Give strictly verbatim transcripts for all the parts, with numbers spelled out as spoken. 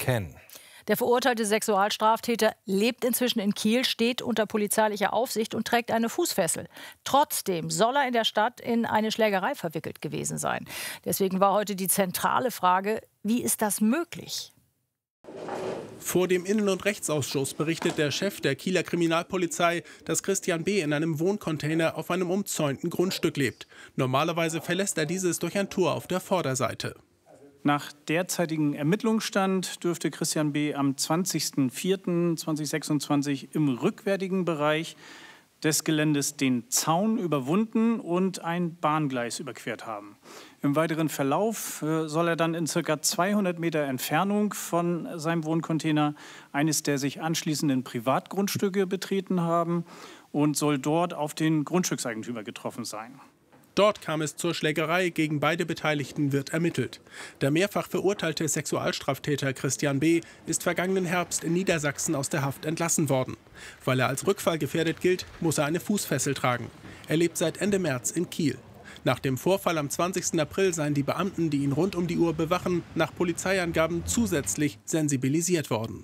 McCann. Der verurteilte Sexualstraftäter lebt inzwischen in Kiel, steht unter polizeilicher Aufsicht und trägt eine Fußfessel. Trotzdem soll er in der Stadt in eine Schlägerei verwickelt gewesen sein. Deswegen war heute die zentrale Frage, wie ist das möglich? Vor dem Innen- und Rechtsausschuss berichtet der Chef der Kieler Kriminalpolizei, dass Christian B. in einem Wohncontainer auf einem umzäunten Grundstück lebt. Normalerweise verlässt er dieses durch ein Tor auf der Vorderseite. Nach derzeitigem Ermittlungsstand dürfte Christian B. am zwanzigsten vierten zweitausendsechsundzwanzig im rückwärtigen Bereich des Geländes den Zaun überwunden und ein Bahngleis überquert haben. Im weiteren Verlauf äh, soll er dann in ca. zweihundert Meter Entfernung von seinem Wohncontainer eines der sich anschließenden Privatgrundstücke betreten haben und soll dort auf den Grundstückseigentümer getroffen sein. Dort kam es zur Schlägerei, gegen beide Beteiligten wird ermittelt. Der mehrfach verurteilte Sexualstraftäter Christian B. ist vergangenen Herbst in Niedersachsen aus der Haft entlassen worden. Weil er als rückfallgefährdet gilt, muss er eine Fußfessel tragen. Er lebt seit Ende März in Kiel. Nach dem Vorfall am zwanzigsten April seien die Beamten, die ihn rund um die Uhr bewachen, nach Polizeiangaben zusätzlich sensibilisiert worden.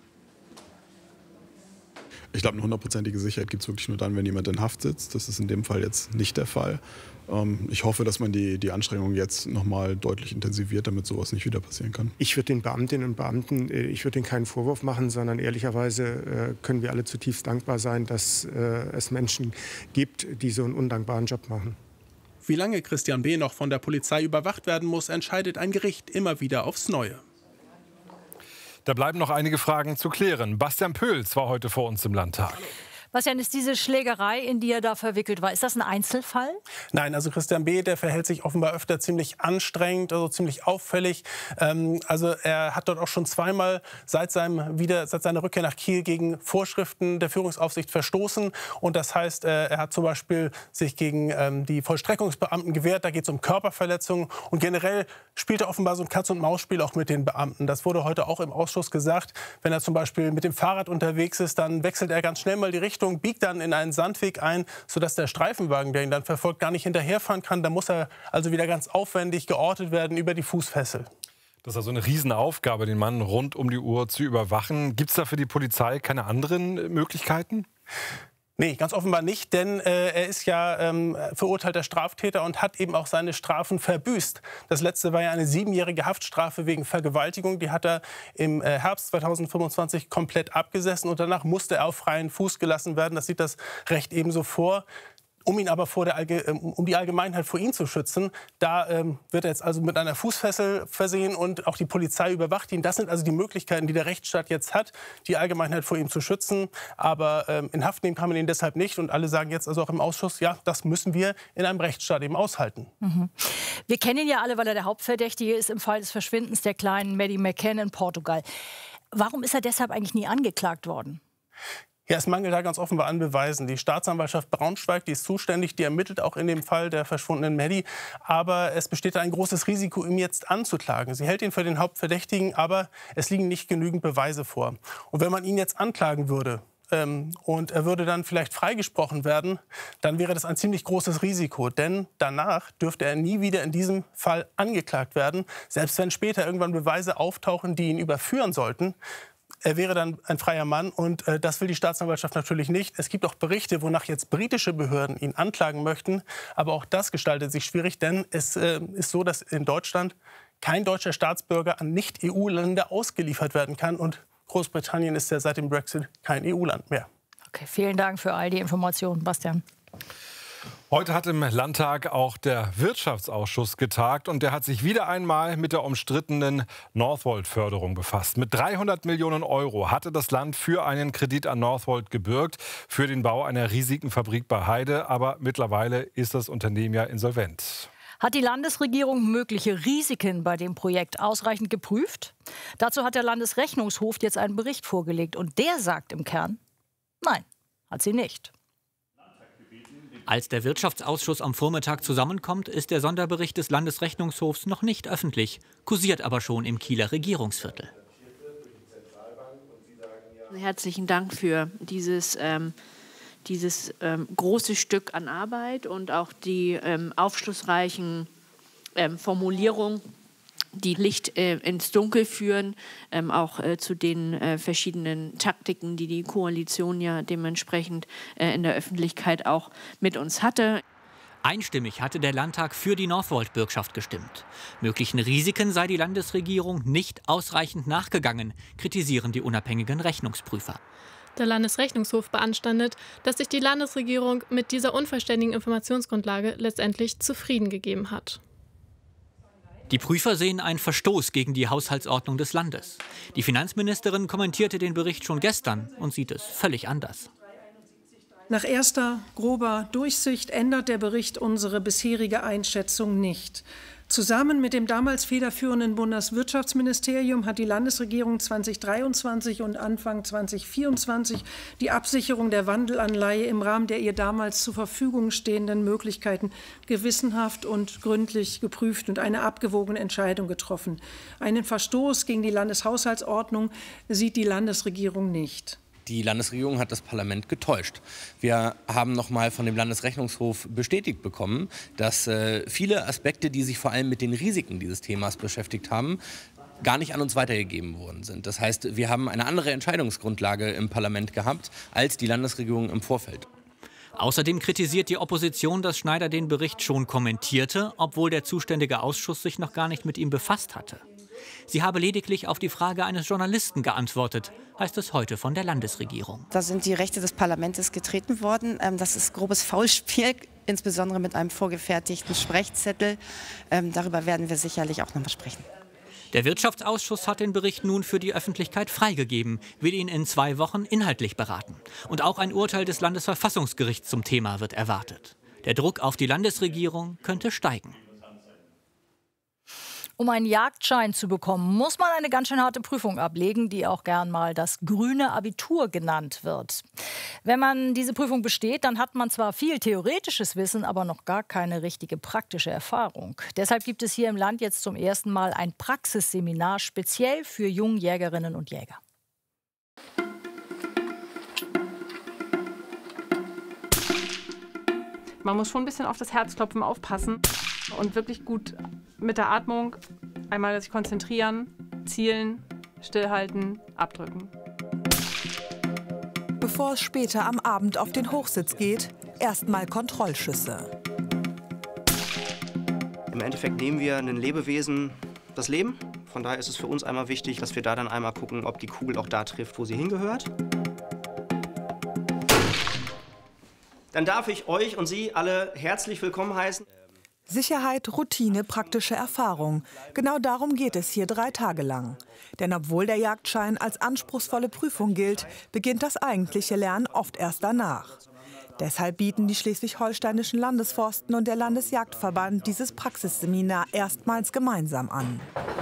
Ich glaube, eine hundertprozentige Sicherheit gibt es wirklich nur dann, wenn jemand in Haft sitzt. Das ist in dem Fall jetzt nicht der Fall. Ähm, ich hoffe, dass man die, die Anstrengungen jetzt noch mal deutlich intensiviert, damit sowas nicht wieder passieren kann. Ich würde den Beamtinnen und Beamten, ich würde ihnen keinen Vorwurf machen, sondern ehrlicherweise können wir alle zutiefst dankbar sein, dass es Menschen gibt, die so einen undankbaren Job machen. Wie lange Christian B. noch von der Polizei überwacht werden muss, entscheidet ein Gericht immer wieder aufs Neue. Da bleiben noch einige Fragen zu klären. Bastian Pöls war heute vor uns im Landtag. Bastian, ist diese Schlägerei, in die er da verwickelt war, ist das ein Einzelfall? Nein, also Christian B., der verhält sich offenbar öfter ziemlich anstrengend, also ziemlich auffällig. Ähm, also er hat dort auch schon zweimal seit, seinem wieder, seit seiner Rückkehr nach Kiel gegen Vorschriften der Führungsaufsicht verstoßen. Und das heißt, äh, er hat zum Beispiel sich gegen ähm, die Vollstreckungsbeamten gewehrt. Da geht es um Körperverletzungen. Und generell spielt er offenbar so ein Katz-und-Maus-Spiel auch mit den Beamten. Das wurde heute auch im Ausschuss gesagt. Wenn er zum Beispiel mit dem Fahrrad unterwegs ist, dann wechselt er ganz schnell mal die Richtung, biegt dann in einen Sandweg ein, sodass der Streifenwagen, der ihn dann verfolgt, gar nicht hinterherfahren kann. Da muss er also wieder ganz aufwendig geortet werden über die Fußfessel. Das ist also eine Riesenaufgabe, den Mann rund um die Uhr zu überwachen. Gibt es da für die Polizei keine anderen Möglichkeiten? Nee, ganz offenbar nicht, denn äh, er ist ja ähm, verurteilter Straftäter und hat eben auch seine Strafen verbüßt. Das letzte war ja eine siebenjährige Haftstrafe wegen Vergewaltigung. Die hat er im äh, Herbst zweitausendfünfundzwanzig komplett abgesessen und danach musste er auf freien Fuß gelassen werden. Das sieht das Recht ebenso vor. Um ihn aber vor der Allge um die Allgemeinheit vor ihn zu schützen, da ähm, wird er jetzt also mit einer Fußfessel versehen und auch die Polizei überwacht ihn. Das sind also die Möglichkeiten, die der Rechtsstaat jetzt hat, die Allgemeinheit vor ihm zu schützen. Aber ähm, in Haft nehmen kann man ihn deshalb nicht. Und alle sagen jetzt also auch im Ausschuss, ja, das müssen wir in einem Rechtsstaat eben aushalten. Mhm. Wir kennen ihn ja alle, weil er der Hauptverdächtige ist im Fall des Verschwindens der kleinen Maddie McCann in Portugal. Warum ist er deshalb eigentlich nie angeklagt worden? Ja, es mangelt da ganz offenbar an Beweisen. Die Staatsanwaltschaft Braunschweig, die ist zuständig, die ermittelt auch in dem Fall der verschwundenen Maddie. Aber es besteht ein großes Risiko, ihn jetzt anzuklagen. Sie hält ihn für den Hauptverdächtigen, aber es liegen nicht genügend Beweise vor. Und wenn man ihn jetzt anklagen würde, ähm, und er würde dann vielleicht freigesprochen werden, dann wäre das ein ziemlich großes Risiko. Denn danach dürfte er nie wieder in diesem Fall angeklagt werden. Selbst wenn später irgendwann Beweise auftauchen, die ihn überführen sollten. Er wäre dann ein freier Mann und äh, das will die Staatsanwaltschaft natürlich nicht. Es gibt auch Berichte, wonach jetzt britische Behörden ihn anklagen möchten. Aber auch das gestaltet sich schwierig, denn es äh, ist so, dass in Deutschland kein deutscher Staatsbürger an Nicht-E U-Länder ausgeliefert werden kann. Und Großbritannien ist ja seit dem Brexit kein E U-Land mehr. Okay, vielen Dank für all die Informationen, Bastian. Heute hat im Landtag auch der Wirtschaftsausschuss getagt und der hat sich wieder einmal mit der umstrittenen Northvolt-Förderung befasst. Mit dreihundert Millionen Euro hatte das Land für einen Kredit an Northvolt gebürgt, für den Bau einer riesigen Fabrik bei Heide. Aber mittlerweile ist das Unternehmen ja insolvent. Hat die Landesregierung mögliche Risiken bei dem Projekt ausreichend geprüft? Dazu hat der Landesrechnungshof jetzt einen Bericht vorgelegt. Und der sagt im Kern, nein, hat sie nicht. Als der Wirtschaftsausschuss am Vormittag zusammenkommt, ist der Sonderbericht des Landesrechnungshofs noch nicht öffentlich, kursiert aber schon im Kieler Regierungsviertel. Herzlichen Dank für dieses, ähm, dieses ähm, große Stück an Arbeit und auch die ähm, aufschlussreichen ähm, Formulierungen die Licht äh, ins Dunkel führen, ähm, auch äh, zu den äh, verschiedenen Taktiken, die die Koalition ja dementsprechend äh, in der Öffentlichkeit auch mit uns hatte. Einstimmig hatte der Landtag für die Northvolt-Bürgschaft gestimmt. Möglichen Risiken sei die Landesregierung nicht ausreichend nachgegangen, kritisieren die unabhängigen Rechnungsprüfer. Der Landesrechnungshof beanstandet, dass sich die Landesregierung mit dieser unvollständigen Informationsgrundlage letztendlich zufrieden gegeben hat. Die Prüfer sehen einen Verstoß gegen die Haushaltsordnung des Landes. Die Finanzministerin kommentierte den Bericht schon gestern und sieht es völlig anders. Nach erster grober Durchsicht ändert der Bericht unsere bisherige Einschätzung nicht. Zusammen mit dem damals federführenden Bundeswirtschaftsministerium hat die Landesregierung zweitausenddreiundzwanzig und Anfang zweitausendvierundzwanzig die Absicherung der Wandelanleihe im Rahmen der ihr damals zur Verfügung stehenden Möglichkeiten gewissenhaft und gründlich geprüft und eine abgewogene Entscheidung getroffen. Einen Verstoß gegen die Landeshaushaltsordnung sieht die Landesregierung nicht. Die Landesregierung hat das Parlament getäuscht. Wir haben noch mal von dem Landesrechnungshof bestätigt bekommen, dass äh, viele Aspekte, die sich vor allem mit den Risiken dieses Themas beschäftigt haben, gar nicht an uns weitergegeben worden sind. Das heißt, wir haben eine andere Entscheidungsgrundlage im Parlament gehabt als die Landesregierung im Vorfeld. Außerdem kritisiert die Opposition, dass Schneider den Bericht schon kommentierte, obwohl der zuständige Ausschuss sich noch gar nicht mit ihm befasst hatte. Sie habe lediglich auf die Frage eines Journalisten geantwortet, heißt es heute von der Landesregierung. Da sind die Rechte des Parlaments getreten worden. Das ist grobes Faulspiel, insbesondere mit einem vorgefertigten Sprechzettel. Darüber werden wir sicherlich auch noch mal sprechen. Der Wirtschaftsausschuss hat den Bericht nun für die Öffentlichkeit freigegeben, will ihn in zwei Wochen inhaltlich beraten. Und auch ein Urteil des Landesverfassungsgerichts zum Thema wird erwartet. Der Druck auf die Landesregierung könnte steigen. Um einen Jagdschein zu bekommen, muss man eine ganz schön harte Prüfung ablegen, die auch gern mal das grüne Abitur genannt wird. Wenn man diese Prüfung besteht, dann hat man zwar viel theoretisches Wissen, aber noch gar keine richtige praktische Erfahrung. Deshalb gibt es hier im Land jetzt zum ersten Mal ein Praxisseminar speziell für Jungjägerinnen und Jäger. Man muss schon ein bisschen auf das Herzklopfen aufpassen und wirklich gut mit der Atmung einmal sich konzentrieren, zielen, stillhalten, abdrücken. Bevor es später am Abend auf den Hochsitz geht, erstmal Kontrollschüsse. Im Endeffekt nehmen wir ein Lebewesen das Leben. Von daher ist es für uns einmal wichtig, dass wir da dann einmal gucken, ob die Kugel auch da trifft, wo sie hingehört. Dann darf ich euch und Sie alle herzlich willkommen heißen. Sicherheit, Routine, praktische Erfahrung. Genau darum geht es hier drei Tage lang. Denn obwohl der Jagdschein als anspruchsvolle Prüfung gilt, beginnt das eigentliche Lernen oft erst danach. Deshalb bieten die schleswig-holsteinischen Landesforsten und der Landesjagdverband dieses Praxisseminar erstmals gemeinsam an.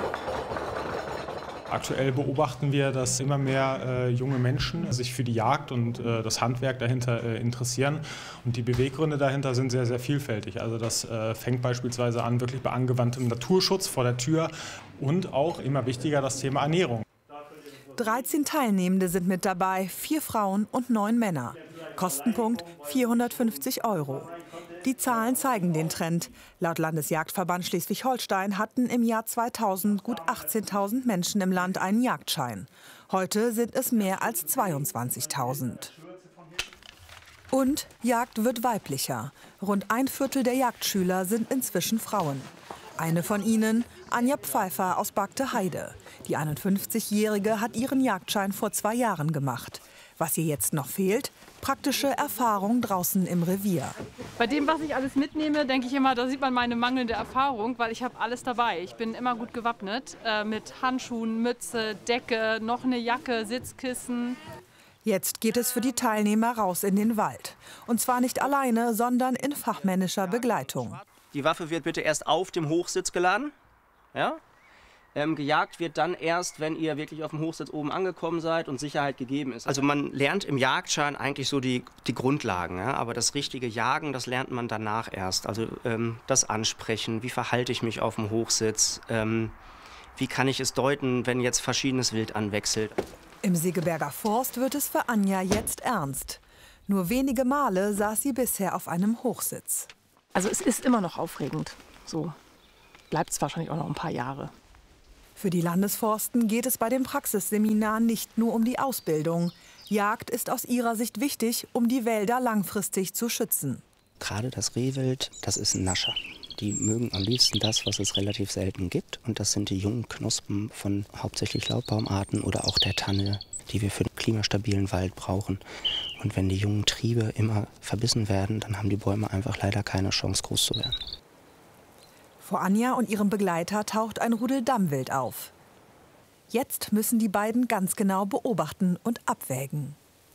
Aktuell beobachten wir, dass immer mehr äh, junge Menschen sich für die Jagd und äh, das Handwerk dahinter äh, interessieren. Und die Beweggründe dahinter sind sehr, sehr vielfältig. Also das äh, fängt beispielsweise an, wirklich bei angewandtem Naturschutz vor der Tür und auch immer wichtiger das Thema Ernährung. dreizehn Teilnehmende sind mit dabei, vier Frauen und neun Männer. Kostenpunkt vierhundertfünfzig Euro. Die Zahlen zeigen den Trend. Laut Landesjagdverband Schleswig-Holstein hatten im Jahr zweitausend gut achtzehntausend Menschen im Land einen Jagdschein. Heute sind es mehr als zweiundzwanzigtausend. Und Jagd wird weiblicher. Rund ein Viertel der Jagdschüler sind inzwischen Frauen. Eine von ihnen, Anja Pfeiffer aus Bagte-Heide. Die einundfünfzigjährige hat ihren Jagdschein vor zwei Jahren gemacht. Was ihr jetzt noch fehlt? Praktische Erfahrung draußen im Revier. Bei dem, was ich alles mitnehme, denke ich immer, da sieht man meine mangelnde Erfahrung, weil ich habe alles dabei. Ich bin immer gut gewappnet äh, mit Handschuhen, Mütze, Decke, noch eine Jacke, Sitzkissen. Jetzt geht es für die Teilnehmer raus in den Wald. Und zwar nicht alleine, sondern in fachmännischer Begleitung. Die Waffe wird bitte erst auf dem Hochsitz geladen. Ja? Ähm, gejagt wird dann erst, wenn ihr wirklich auf dem Hochsitz oben angekommen seid und Sicherheit gegeben ist. Also man lernt im Jagdschein eigentlich so die, die Grundlagen, ja? Aber das richtige Jagen, das lernt man danach erst. Also ähm, das Ansprechen, wie verhalte ich mich auf dem Hochsitz, ähm, wie kann ich es deuten, wenn jetzt verschiedenes Wild anwechselt. Im Segeberger Forst wird es für Anja jetzt ernst. Nur wenige Male saß sie bisher auf einem Hochsitz. Also es ist immer noch aufregend. So bleibt es wahrscheinlich auch noch ein paar Jahre. Für die Landesforsten geht es bei dem Praxisseminar nicht nur um die Ausbildung. Jagd ist aus ihrer Sicht wichtig, um die Wälder langfristig zu schützen. Gerade das Rehwild, das ist ein Nascher. Die mögen am liebsten das, was es relativ selten gibt. Und das sind die jungen Knospen von hauptsächlich Laubbaumarten oder auch der Tanne, die wir für den klimastabilen Wald brauchen. Und wenn die jungen Triebe immer verbissen werden, dann haben die Bäume einfach leider keine Chance, groß zu werden. Vor Anja und ihrem Begleiter taucht ein Rudel Dammwild auf. Jetzt müssen die beiden ganz genau beobachten und abwägen.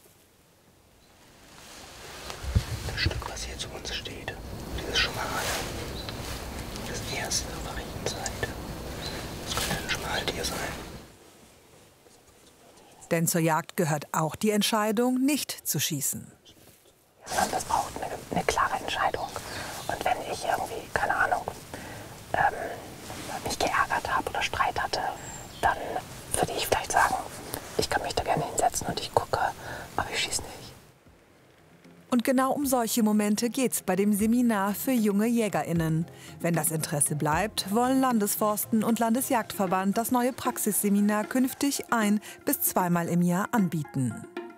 Das Stück, was hier zu uns steht, dieses Schmale, das erste auf der rechten Seite, das könnte ein Schmaltier sein. Denn zur Jagd gehört auch die Entscheidung, nicht zu schießen. Das braucht eine, eine klare Entscheidung. Und wenn ich irgendwie, keine Ahnung, ähm, mich geärgert habe oder Streit hatte, dann würde ich vielleicht sagen, ich kann mich da gerne hinsetzen und ich gucke, aber ich schieße nicht. Und genau um solche Momente geht's bei dem Seminar für junge JägerInnen. Wenn das Interesse bleibt, wollen Landesforsten und Landesjagdverband das neue Praxisseminar künftig ein- bis zweimal im Jahr anbieten.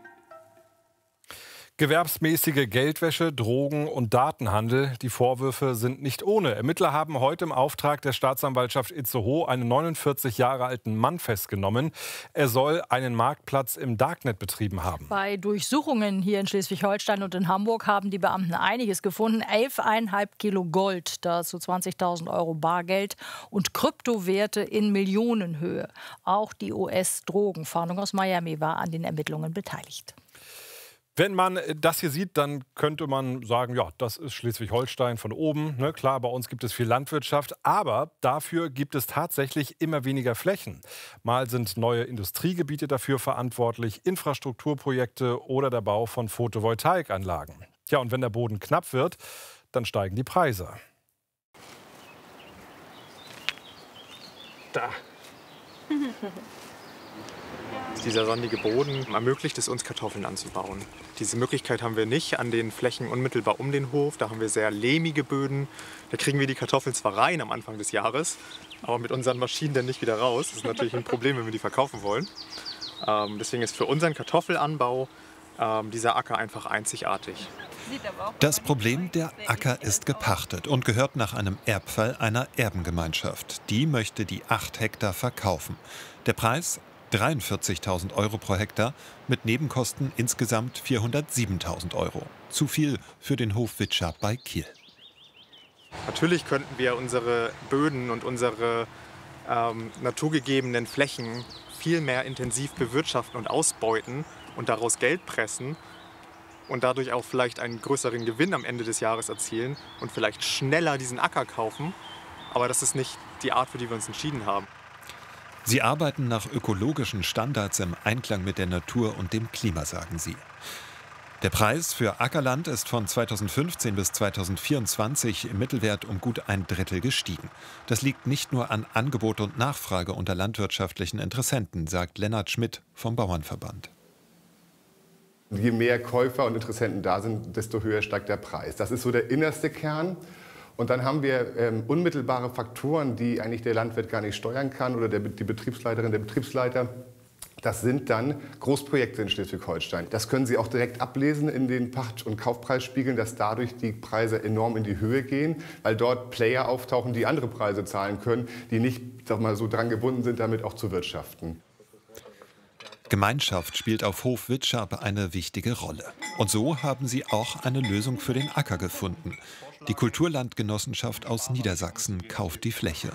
Gewerbsmäßige Geldwäsche, Drogen- und Datenhandel. Die Vorwürfe sind nicht ohne. Ermittler haben heute im Auftrag der Staatsanwaltschaft Itzehoe einen neunundvierzig Jahre alten Mann festgenommen. Er soll einen Marktplatz im Darknet betrieben haben. Bei Durchsuchungen hier in Schleswig-Holstein und in Hamburg haben die Beamten einiges gefunden. elf Komma fünf Kilo Gold, dazu zwanzigtausend Euro Bargeld und Kryptowerte in Millionenhöhe. Auch die U S-Drogenfahndung aus Miami war an den Ermittlungen beteiligt. Wenn man das hier sieht, dann könnte man sagen, ja, das ist Schleswig-Holstein von oben. Ne? Klar, bei uns gibt es viel Landwirtschaft, aber dafür gibt es tatsächlich immer weniger Flächen. Mal sind neue Industriegebiete dafür verantwortlich, Infrastrukturprojekte oder der Bau von Photovoltaikanlagen. Ja, und wenn der Boden knapp wird, dann steigen die Preise. Da. Dieser sonnige Boden ermöglicht es uns, Kartoffeln anzubauen. Diese Möglichkeit haben wir nicht an den Flächen unmittelbar um den Hof. Da haben wir sehr lehmige Böden. Da kriegen wir die Kartoffeln zwar rein am Anfang des Jahres, aber mit unseren Maschinen dann nicht wieder raus. Das ist natürlich ein Problem, wenn wir die verkaufen wollen. Ähm, deswegen ist für unseren Kartoffelanbau ähm, dieser Acker einfach einzigartig. Das Problem, der Acker ist gepachtet und gehört nach einem Erbfall einer Erbengemeinschaft. Die möchte die acht Hektar verkaufen. Der Preis? dreiundvierzigtausend Euro pro Hektar, mit Nebenkosten insgesamt vierhundertsiebentausend Euro. Zu viel für den Hof Witschap bei Kiel. Natürlich könnten wir unsere Böden und unsere ähm, naturgegebenen Flächen viel mehr intensiv bewirtschaften und ausbeuten und daraus Geld pressen und dadurch auch vielleicht einen größeren Gewinn am Ende des Jahres erzielen und vielleicht schneller diesen Acker kaufen. Aber das ist nicht die Art, für die wir uns entschieden haben. Sie arbeiten nach ökologischen Standards im Einklang mit der Natur und dem Klima, sagen sie. Der Preis für Ackerland ist von zweitausendfünfzehn bis zweitausendvierundzwanzig im Mittelwert um gut ein Drittel gestiegen. Das liegt nicht nur an Angebot und Nachfrage unter landwirtschaftlichen Interessenten, sagt Lennart Schmidt vom Bauernverband. Je mehr Käufer und Interessenten da sind, desto höher steigt der Preis. Das ist so der innerste Kern. Und dann haben wir ähm, unmittelbare Faktoren, die eigentlich der Landwirt gar nicht steuern kann oder der, die Betriebsleiterin, der Betriebsleiter. Das sind dann Großprojekte in Schleswig-Holstein. Das können Sie auch direkt ablesen in den Pacht- und Kaufpreisspiegeln, dass dadurch die Preise enorm in die Höhe gehen, weil dort Player auftauchen, die andere Preise zahlen können, die nicht, sag mal, so dran gebunden sind, damit auch zu wirtschaften. Gemeinschaft spielt auf Hof Witschap eine wichtige Rolle. Und so haben sie auch eine Lösung für den Acker gefunden. Die Kulturlandgenossenschaft aus Niedersachsen kauft die Fläche.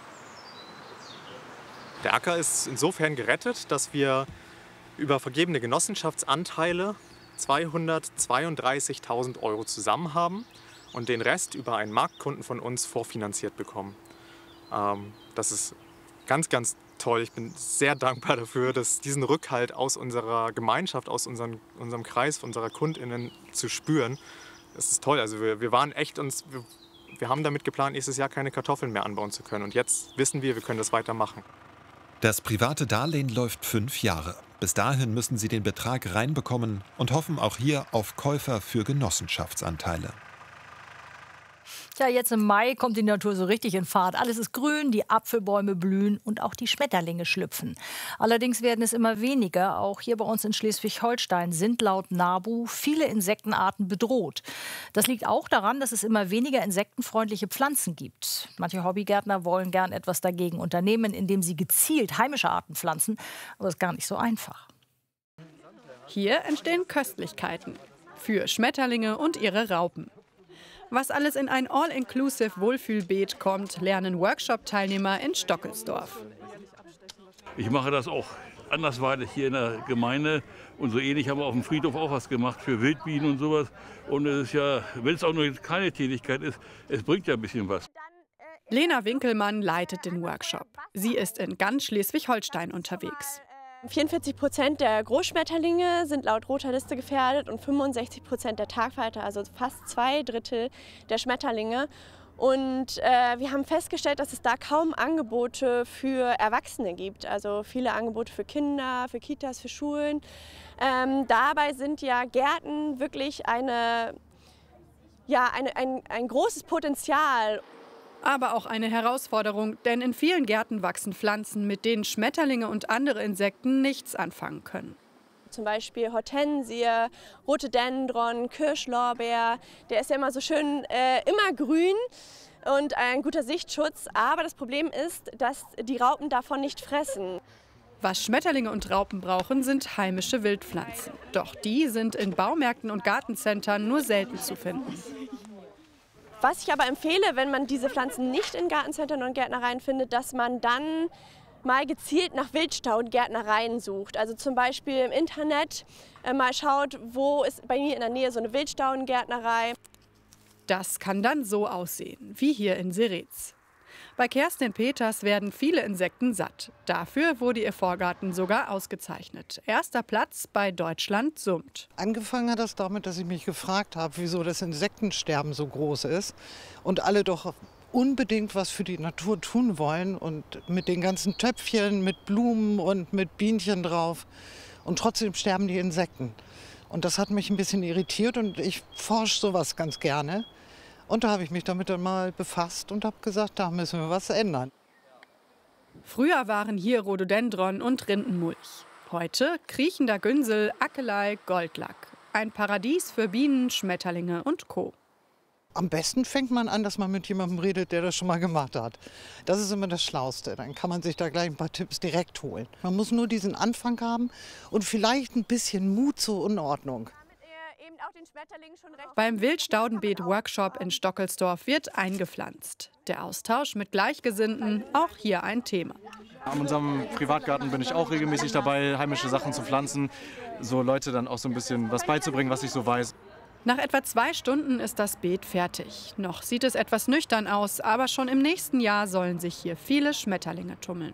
Der Acker ist insofern gerettet, dass wir über vergebene Genossenschaftsanteile zweihundertzweiunddreißigtausend Euro zusammen haben und den Rest über einen Marktkunden von uns vorfinanziert bekommen. Ähm, das ist ganz, ganz toll. Ich bin sehr dankbar dafür, dass diesen Rückhalt aus unserer Gemeinschaft, aus unseren, unserem Kreis, unserer KundInnen zu spüren. Das ist toll. Also wir, wir waren echt uns, wir, wir haben damit geplant, nächstes Jahr keine Kartoffeln mehr anbauen zu können. Und jetzt wissen wir, wir können das weitermachen. Das private Darlehen läuft fünf Jahre. Bis dahin müssen sie den Betrag reinbekommen und hoffen auch hier auf Käufer für Genossenschaftsanteile. Tja, jetzt im Mai kommt die Natur so richtig in Fahrt. Alles ist grün, die Apfelbäume blühen und auch die Schmetterlinge schlüpfen. Allerdings werden es immer weniger. Auch hier bei uns in Schleswig-Holstein sind laut NABU viele Insektenarten bedroht. Das liegt auch daran, dass es immer weniger insektenfreundliche Pflanzen gibt. Manche Hobbygärtner wollen gern etwas dagegen unternehmen, indem sie gezielt heimische Arten pflanzen. Aber das ist gar nicht so einfach. Hier entstehen Köstlichkeiten für Schmetterlinge und ihre Raupen. Was alles in ein All-Inclusive-Wohlfühlbeet kommt, lernen Workshop-Teilnehmer in Stockelsdorf. Ich mache das auch andersweitig hier in der Gemeinde. Und so ähnlich haben wir auf dem Friedhof auch was gemacht für Wildbienen und sowas. Und es ist ja, wenn es auch nur keine Tätigkeit ist, es bringt ja ein bisschen was. Lena Winkelmann leitet den Workshop. Sie ist in ganz Schleswig-Holstein unterwegs. vierundvierzig Prozent der Großschmetterlinge sind laut Roter Liste gefährdet und fünfundsechzig Prozent der Tagfalter, also fast zwei Drittel der Schmetterlinge. Und äh, wir haben festgestellt, dass es da kaum Angebote für Erwachsene gibt. Also viele Angebote für Kinder, für Kitas, für Schulen. Ähm, dabei sind ja Gärten wirklich eine, ja, eine, ein, ein großes Potenzial. Aber auch eine Herausforderung, denn in vielen Gärten wachsen Pflanzen, mit denen Schmetterlinge und andere Insekten nichts anfangen können. Zum Beispiel Hortensie, Rhododendron, Kirschlorbeer. Der ist ja immer so schön äh, immer grün und ein guter Sichtschutz. Aber das Problem ist, dass die Raupen davon nicht fressen. Was Schmetterlinge und Raupen brauchen, sind heimische Wildpflanzen. Doch die sind in Baumärkten und Gartencentern nur selten zu finden. Was ich aber empfehle, wenn man diese Pflanzen nicht in Gartencentern und Gärtnereien findet, dass man dann mal gezielt nach Wildstaudengärtnereien sucht. Also zum Beispiel im Internet äh, mal schaut, wo ist bei mir in der Nähe so eine Wildstaudengärtnerei. Das kann dann so aussehen, wie hier in Seretz. Bei Kerstin Peters werden viele Insekten satt. Dafür wurde ihr Vorgarten sogar ausgezeichnet. Erster Platz bei Deutschland summt. Angefangen hat das damit, dass ich mich gefragt habe, wieso das Insektensterben so groß ist und alle doch unbedingt was für die Natur tun wollen und mit den ganzen Töpfchen, mit Blumen und mit Bienchen drauf und trotzdem sterben die Insekten. Und das hat mich ein bisschen irritiert und ich forsche sowas ganz gerne. Und da habe ich mich damit dann mal befasst und habe gesagt, da müssen wir was ändern. Früher waren hier Rhododendron und Rindenmulch. Heute kriechender Günsel, Akelei, Goldlack. Ein Paradies für Bienen, Schmetterlinge und Co. Am besten fängt man an, dass man mit jemandem redet, der das schon mal gemacht hat. Das ist immer das Schlauste. Dann kann man sich da gleich ein paar Tipps direkt holen. Man muss nur diesen Anfang haben und vielleicht ein bisschen Mut zur Unordnung. Beim Wildstaudenbeet-Workshop in Stockelsdorf wird eingepflanzt. Der Austausch mit Gleichgesinnten, auch hier ein Thema. An unserem Privatgarten bin ich auch regelmäßig dabei, heimische Sachen zu pflanzen, so Leute dann auch so ein bisschen was beizubringen, was ich so weiß. Nach etwa zwei Stunden ist das Beet fertig. Noch sieht es etwas nüchtern aus, aber schon im nächsten Jahr sollen sich hier viele Schmetterlinge tummeln.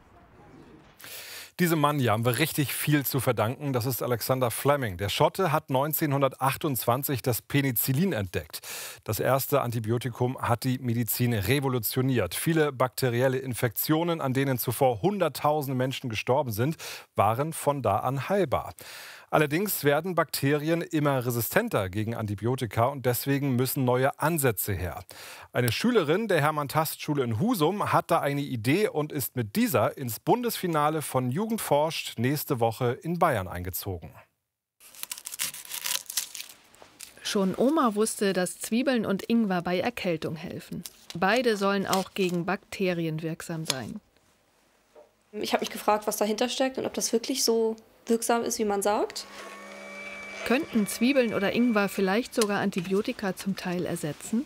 Diesem Mann hier haben wir richtig viel zu verdanken. Das ist Alexander Fleming. Der Schotte hat neunzehnhundertachtundzwanzig das Penicillin entdeckt. Das erste Antibiotikum hat die Medizin revolutioniert. Viele bakterielle Infektionen, an denen zuvor Hunderttausende Menschen gestorben sind, waren von da an heilbar. Allerdings werden Bakterien immer resistenter gegen Antibiotika und deswegen müssen neue Ansätze her. Eine Schülerin der Hermann-Tast-Schule in Husum hat da eine Idee und ist mit dieser ins Bundesfinale von Jugend forscht nächste Woche in Bayern eingezogen. Schon Oma wusste, dass Zwiebeln und Ingwer bei Erkältung helfen. Beide sollen auch gegen Bakterien wirksam sein. Ich habe mich gefragt, was dahinter steckt und ob das wirklich so wirksam ist, wie man sagt. Könnten Zwiebeln oder Ingwer vielleicht sogar Antibiotika zum Teil ersetzen?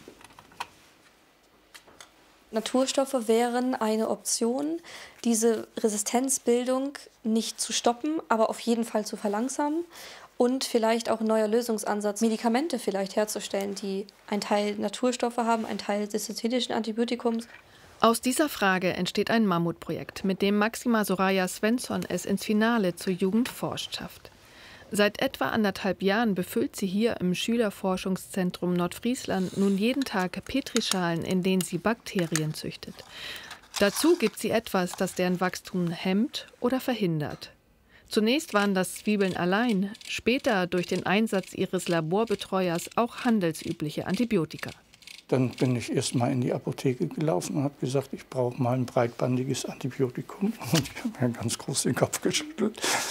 Naturstoffe wären eine Option, diese Resistenzbildung nicht zu stoppen, aber auf jeden Fall zu verlangsamen und vielleicht auch ein neuer Lösungsansatz, Medikamente vielleicht herzustellen, die einen Teil Naturstoffe haben, einen Teil des synthetischen Antibiotikums. Aus dieser Frage entsteht ein Mammutprojekt, mit dem Maxima Soraya Svensson es ins Finale zur Jugend forscht schafft. Seit etwa anderthalb Jahren befüllt sie hier im Schülerforschungszentrum Nordfriesland nun jeden Tag Petrischalen, in denen sie Bakterien züchtet. Dazu gibt sie etwas, das deren Wachstum hemmt oder verhindert. Zunächst waren das Zwiebeln allein, später durch den Einsatz ihres Laborbetreuers auch handelsübliche Antibiotika. Dann bin ich erst mal in die Apotheke gelaufen und habe gesagt, ich brauche mal ein breitbandiges Antibiotikum. Und die haben mir ganz groß den Kopf geschüttelt.